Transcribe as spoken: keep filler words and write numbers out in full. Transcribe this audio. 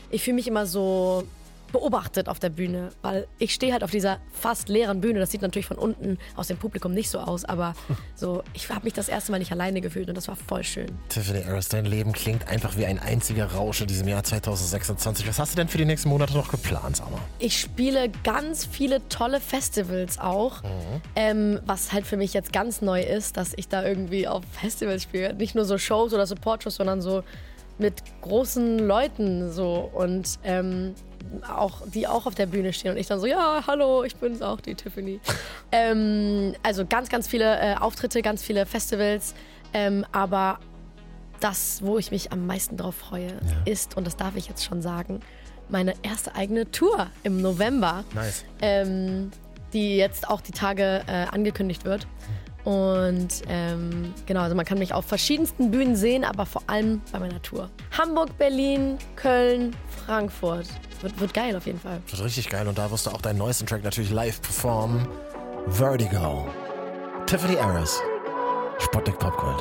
ich fühle mich immer so beobachtet auf der Bühne, weil ich stehe halt auf dieser fast leeren Bühne. Das sieht natürlich von unten aus dem Publikum nicht so aus, aber so, ich habe mich das erste Mal nicht alleine gefühlt und das war voll schön. Tiffany Harris, dein Leben klingt einfach wie ein einziger Rausch in diesem Jahr zwanzig sechsundzwanzig. Was hast du denn für die nächsten Monate noch geplant, sag mal? Ich spiele ganz viele tolle Festivals auch, mhm. ähm, was halt für mich jetzt ganz neu ist, dass ich da irgendwie auf Festivals spiele. Nicht nur so Shows oder Support-Shows, sondern so mit großen Leuten so und ähm, auch, die auch auf der Bühne stehen und ich dann so, ja, hallo, ich bin's auch, die Tiffany. ähm, also ganz, ganz viele äh, Auftritte, ganz viele Festivals, ähm, aber das, wo ich mich am meisten drauf freue, ja. ist, und das darf ich jetzt schon sagen, meine erste eigene Tour im November, nice. ähm, die jetzt auch die Tage äh, angekündigt wird. Und ähm, genau, also man kann mich auf verschiedensten Bühnen sehen, aber vor allem bei meiner Tour. Hamburg, Berlin, Köln, Frankfurt. Wird, wird geil auf jeden Fall. Wird richtig geil und da wirst du auch deinen neuesten Track natürlich live performen. Vertigo. Tiffany Harris. Sputnik Popgold.